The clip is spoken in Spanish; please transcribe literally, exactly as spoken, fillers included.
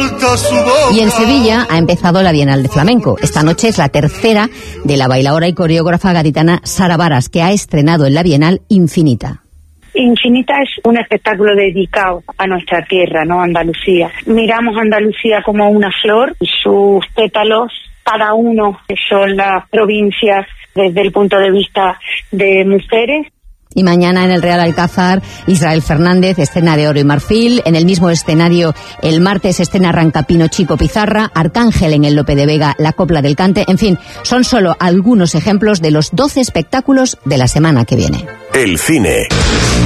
suelta su boca. Y en Sevilla ha empezado la Bienal de Flamenco. Esta noche es la tercera de la bailaora y coreógrafa gaditana Sara Varas, que ha estrenado en la Bienal Infinita. Infinita es un espectáculo dedicado a nuestra tierra, ¿no? Andalucía. Miramos a Andalucía como una flor y sus pétalos, cada uno son las provincias desde el punto de vista de mujeres. Y mañana en el Real Alcázar, Israel Fernández, escena de Oro y Marfil. En el mismo escenario, el martes, escena Rancapino Chico Pizarra, Arcángel en el Lope de Vega, La Copla del Cante. En fin, son solo algunos ejemplos de los doce espectáculos de la semana que viene. El cine.